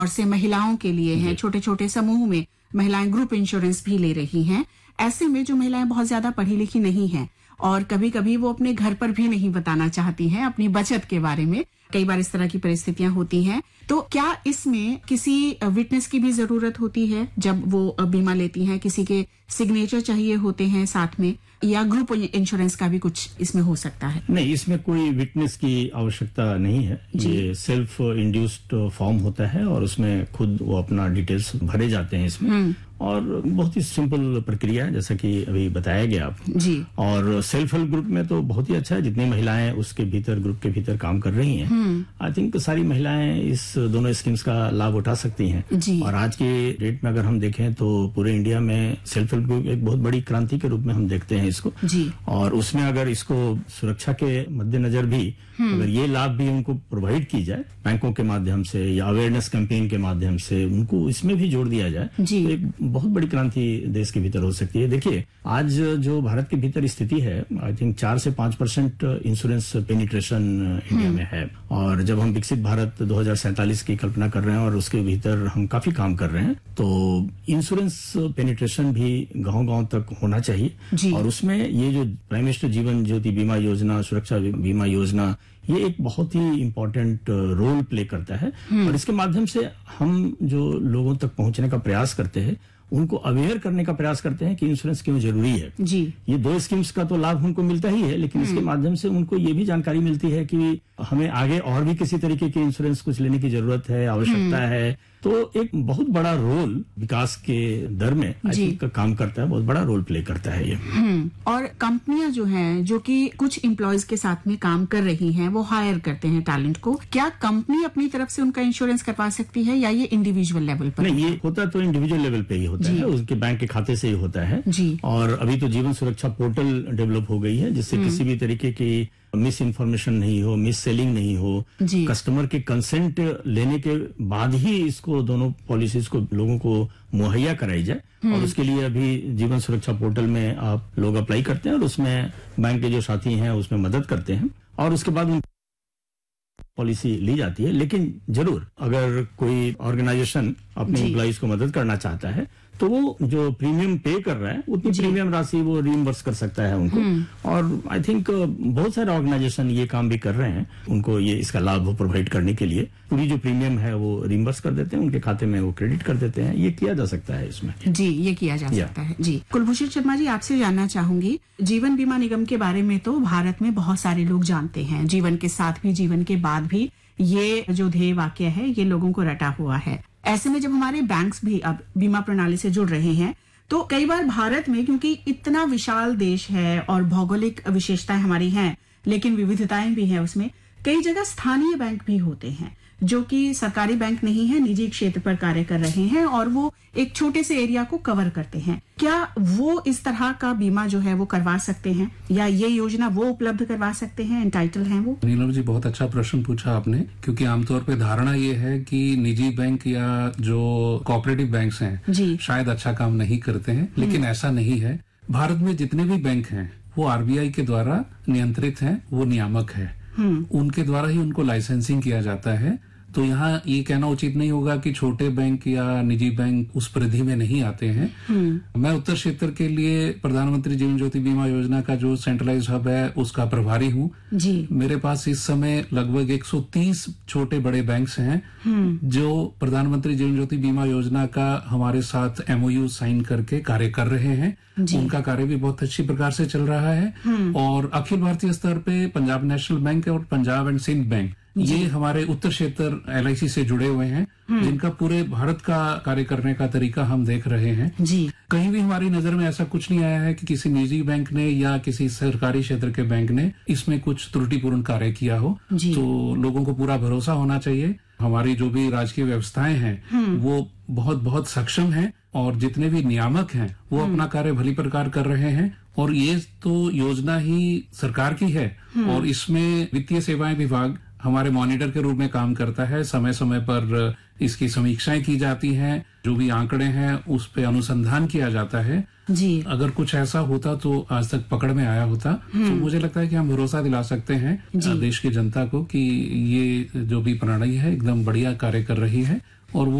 और से महिलाओं के लिए है, छोटे छोटे समूह में महिलाएं ग्रुप इंश्योरेंस भी ले रही हैं। ऐसे में जो महिलाएं बहुत ज्यादा पढ़ी लिखी नहीं हैं और कभी कभी वो अपने घर पर भी नहीं बताना चाहती हैं अपनी बचत के बारे में, कई बार इस तरह की परिस्थितियां होती हैं, तो क्या इसमें किसी विटनेस की भी जरूरत होती है जब वो बीमा लेती हैं? किसी के सिग्नेचर चाहिए होते हैं साथ में, या ग्रुप इंश्योरेंस का भी कुछ इसमें हो सकता है? नहीं, इसमें कोई विटनेस की आवश्यकता नहीं है। ये सेल्फ इंड्यूस्ड फॉर्म होता है और उसमें खुद वो अपना डिटेल्स भरे जाते हैं इसमें, और बहुत ही सिंपल प्रक्रिया है जैसा कि अभी बताया गया आपको जी। और सेल्फ हेल्प ग्रुप में तो बहुत ही अच्छा है, जितनी महिलाएं उसके भीतर ग्रुप के भीतर काम कर रही हैं, आई थिंक सारी महिलाएं इस दोनों स्कीम्स का लाभ उठा सकती हैं जी। और आज के डेट में अगर हम देखें तो पूरे इंडिया में सेल्फ हेल्प ग्रुप एक बहुत बड़ी क्रांति के रूप में हम देखते हैं इसको जी। और उसमें अगर इसको सुरक्षा के मद्देनजर भी अगर ये लाभ भी उनको प्रोवाइड की जाए बैंकों के माध्यम से या अवेयरनेस कैंपेन के माध्यम से उनको इसमें भी जोड़ दिया जाए तो एक बहुत बड़ी क्रांति देश के भीतर हो सकती है। देखिए, आज जो भारत के भीतर स्थिति है, आई थिंक 4 से 5% इंश्योरेंस पेनिट्रेशन इंडिया में है और जब हम विकसित भारत 2047 की कल्पना कर रहे हैं और उसके भीतर हम काफी काम कर रहे हैं, तो इंश्योरेंस पेनिट्रेशन भी गांव-गांव तक होना चाहिए और उसमें ये जो प्राइम मिनिस्टर जीवन ज्योति बीमा योजना, सुरक्षा बीमा योजना, ये एक बहुत ही इम्पोर्टेंट रोल प्ले करता है और इसके माध्यम से हम जो लोगों तक पहुंचने का प्रयास करते हैं, उनको अवेयर करने का प्रयास करते हैं कि इंश्योरेंस क्यों जरूरी है जी। ये 2 स्कीम्स का तो लाभ उनको मिलता ही है, लेकिन इसके माध्यम से उनको ये भी जानकारी मिलती है कि हमें आगे और भी किसी तरीके के इंश्योरेंस कुछ लेने की जरूरत है, आवश्यकता है, तो एक बहुत बड़ा रोल विकास के दर में आई थिंक काम करता है, बहुत बड़ा रोल प्ले करता है ये। और कंपनियां जो हैं, जो कि कुछ एम्प्लॉयज के साथ में काम कर रही हैं, वो हायर करते हैं टैलेंट को, क्या कंपनी अपनी तरफ से उनका इंश्योरेंस करवा सकती है या ये इंडिविजुअल लेवल पर? नहीं, ये होता तो इंडिविजुअल लेवल पे ही होता है, उसके बैंक के खाते से ही होता है जी। और अभी तो जीवन सुरक्षा पोर्टल डेवलप हो गई है जिससे किसी भी तरीके की मिस इन्फॉर्मेशन नहीं हो, मिस सेलिंग नहीं हो, कस्टमर के कंसेंट लेने के बाद ही इसको दोनों पॉलिसीज को लोगों को मुहैया कराई जाए और उसके लिए अभी जीवन सुरक्षा पोर्टल में आप लोग अप्लाई करते हैं और उसमें बैंक के जो साथी हैं उसमें मदद करते हैं और उसके बाद उन पॉलिसी ली जाती है। लेकिन जरूर अगर कोई ऑर्गेनाइजेशन अपने एम्प्लॉइज को मदद करना चाहता है तो वो जो प्रीमियम पे कर रहा है उतनी प्रीमियम राशि वो रीइंबर्स कर सकता है उनको और आई थिंक बहुत सारे ऑर्गेनाइजेशन ये काम भी कर रहे हैं, उनको ये इसका लाभ प्रोवाइड करने के लिए पूरी जो प्रीमियम है वो रीइंबर्स कर देते हैं, उनके खाते में वो क्रेडिट कर देते हैं। ये किया जा सकता है इसमें जी, ये किया जा सकता है जी। कुलभूषण शर्मा जी, आपसे जानना चाहूंगी, जीवन बीमा निगम के बारे में तो भारत में बहुत सारे लोग जानते हैं, जीवन के साथ भी जीवन के बाद भी ये जो ध्येय वाक्य है ये लोगों को रटा हुआ है। ऐसे में जब हमारे बैंक्स भी अब बीमा प्रणाली से जुड़ रहे हैं तो कई बार भारत में, क्योंकि इतना विशाल देश है और भौगोलिक विशेषताएं हमारी हैं लेकिन विविधताएं भी हैं, उसमें कई जगह स्थानीय बैंक भी होते हैं जो कि सरकारी बैंक नहीं है, निजी क्षेत्र पर कार्य कर रहे हैं और वो एक छोटे से एरिया को कवर करते हैं। क्या वो इस तरह का बीमा जो है वो करवा सकते हैं या ये योजना वो उपलब्ध करवा सकते हैं, एंटाइटल हैं वो? नीलम जी, बहुत अच्छा प्रश्न पूछा आपने, क्योंकि आमतौर पे धारणा ये है कि निजी बैंक या जो कोऑपरेटिव बैंक्स हैं शायद अच्छा काम नहीं करते हैं, लेकिन ऐसा नहीं है। भारत में जितने भी बैंक हैं वो आरबीआई के द्वारा नियंत्रित हैं, वो नियामक है, उनके द्वारा ही उनको लाइसेंसिंग किया जाता है। तो यहाँ ये कहना उचित नहीं होगा कि छोटे बैंक या निजी बैंक उस परिधि में नहीं आते हैं। मैं उत्तर क्षेत्र के लिए प्रधानमंत्री जीवन ज्योति बीमा योजना का जो सेंट्रलाइज हब है उसका प्रभारी हूँ जी। मेरे पास इस समय लगभग 130 छोटे बड़े बैंक्स हैं जो प्रधानमंत्री जीवन ज्योति बीमा योजना का हमारे साथ MOU साइन करके कार्य कर रहे हैं। उनका कार्य भी बहुत अच्छी प्रकार से चल रहा है और अखिल भारतीय स्तर पे पंजाब नेशनल बैंक और पंजाब एंड सिंध बैंक ये हमारे उत्तर क्षेत्र LIC से जुड़े हुए हैं, जिनका पूरे भारत का कार्य करने का तरीका हम देख रहे हैं जी। कहीं भी हमारी नजर में ऐसा कुछ नहीं आया है कि किसी निजी बैंक ने या किसी सरकारी क्षेत्र के बैंक ने इसमें कुछ त्रुटिपूर्ण कार्य किया हो। तो लोगों को पूरा भरोसा होना चाहिए, हमारी जो भी राजकीय व्यवस्थाएं हैं वो बहुत बहुत सक्षम हैं और जितने भी नियामक हैं वो अपना कार्य भली प्रकार कर रहे हैं और ये तो योजना ही सरकार की है और इसमें वित्तीय सेवाएं विभाग हमारे मॉनिटर के रूप में काम करता है। समय समय पर इसकी समीक्षाएं की जाती हैं, जो भी आंकड़े हैं उस पे अनुसंधान किया जाता है जी। अगर कुछ ऐसा होता तो आज तक पकड़ में आया होता, तो मुझे लगता है कि हम भरोसा दिला सकते हैं देश की जनता को कि ये जो भी प्रणाली है एकदम बढ़िया कार्य कर रही है और